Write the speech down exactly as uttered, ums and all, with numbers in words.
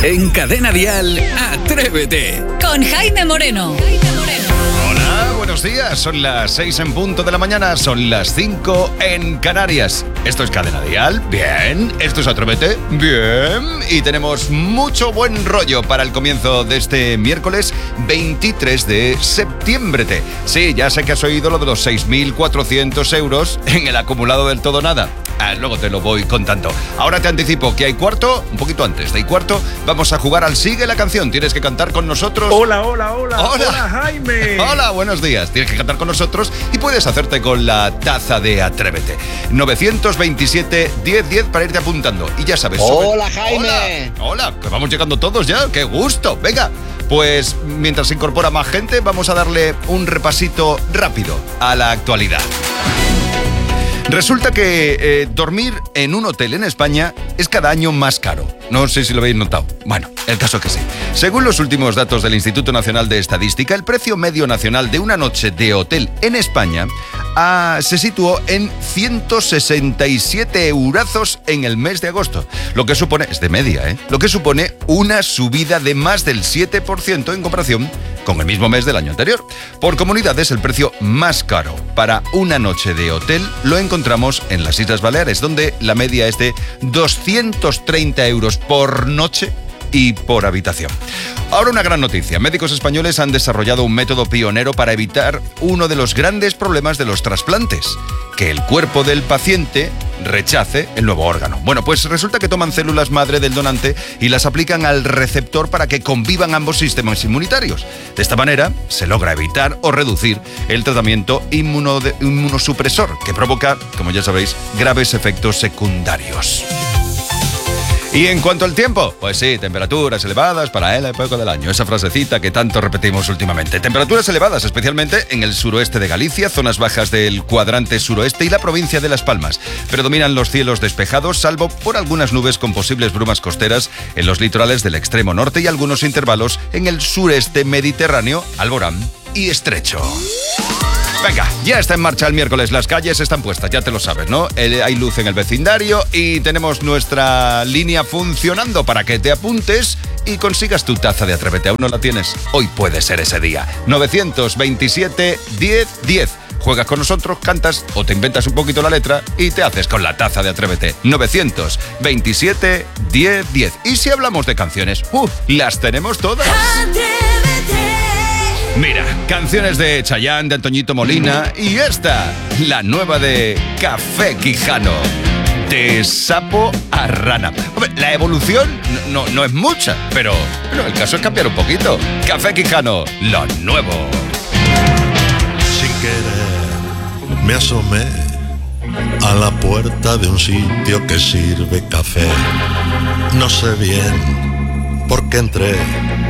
En Cadena Dial, Atrévete. Con Jaime Moreno. Hola, buenos días. Son las seis en punto de la mañana, son las cinco en Canarias. Esto es Cadena Dial, bien. Esto es Atrévete, bien. Y tenemos mucho buen rollo para el comienzo de este miércoles veintitrés de septiembre. Sí, ya sé que has oído lo de los seis mil cuatrocientos euros en el acumulado del todo nada. Ah, luego te lo voy contando. Ahora te anticipo que hay cuarto, un poquito antes de hay cuarto, vamos a jugar al Sigue la Canción. Tienes que cantar con nosotros. Hola, hola, hola. Hola, hola Jaime. Hola, buenos días. Tienes que cantar con nosotros y puedes hacerte con la taza de Atrévete. novecientos veintisiete, diez diez para irte apuntando. Y ya sabes. Hola, sobre... Jaime. Hola, hola, que vamos llegando todos ya. ¡Qué gusto! Venga, pues mientras se incorpora más gente, vamos a darle un repasito rápido a la actualidad. Resulta que eh, dormir en un hotel en España es cada año más caro. No sé si lo habéis notado. Bueno, el caso es que sí. Según los últimos datos del Instituto Nacional de Estadística, el precio medio nacional de una noche de hotel en España ah, se situó en ciento sesenta y siete eurazos en el mes de agosto. Lo que supone, es de media, ¿eh? Lo que supone una subida de más del siete por ciento en comparación con el mismo mes del año anterior. Por comunidades, el precio más caro para una noche de hotel lo encontramos en las Islas Baleares, donde la media es de doscientos treinta euros por noche y por habitación. Ahora una gran noticia. Médicos españoles han desarrollado un método pionero para evitar uno de los grandes problemas de los trasplantes, que el cuerpo del paciente rechace el nuevo órgano. Bueno, pues resulta que toman células madre del donante y las aplican al receptor para que convivan ambos sistemas inmunitarios. De esta manera se logra evitar o reducir el tratamiento inmuno- inmunosupresor, que provoca, como ya sabéis, graves efectos secundarios. Y en cuanto al tiempo, pues sí, temperaturas elevadas para la época del año. Esa frasecita que tanto repetimos últimamente. Temperaturas elevadas, especialmente en el suroeste de Galicia, zonas bajas del cuadrante suroeste y la provincia de Las Palmas. Predominan los cielos despejados, salvo por algunas nubes con posibles brumas costeras en los litorales del extremo norte y algunos intervalos en el sureste mediterráneo, Alborán y Estrecho. Venga, ya está en marcha el miércoles, las calles están puestas, ya te lo sabes, ¿no? El, hay luz en el vecindario y tenemos nuestra línea funcionando para que te apuntes y consigas tu taza de Atrévete. ¿Aún no la tienes? Hoy puede ser ese día. novecientos veintisiete, diez diez. Juegas con nosotros, cantas o te inventas un poquito la letra y te haces con la taza de Atrévete. novecientos veintisiete, diez diez. Y si hablamos de canciones, ¡uh! Las tenemos todas. Mira, canciones de Chayanne, de Antoñito Molina y esta, la nueva de Café Quijano, de sapo a rana. Hombre, la evolución no, no, no es mucha, pero, pero el caso es cambiar un poquito. Café Quijano, lo nuevo. Sin querer me asomé a la puerta de un sitio que sirve café. No sé bien por qué entré.